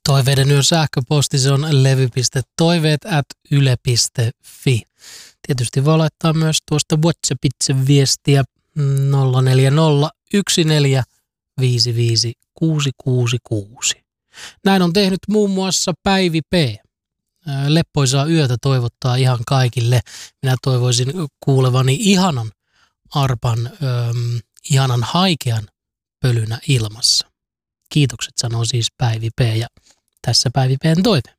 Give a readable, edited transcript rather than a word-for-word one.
Toiveiden yön sähköposti, se on levy.toiveet@yle.fi. Tietysti voi laittaa myös tuosta WhatsAppitse viestiä 0401455666. Näin on tehnyt muun muassa Päivi P. Leppoisaa yötä toivottaa ihan kaikille. Minä toivoisin kuulevani ihanan arpan, ihanan haikean pölynä ilmassa. Kiitokset sanoo siis Päivi P. Ja tässä Päivi P:n toive.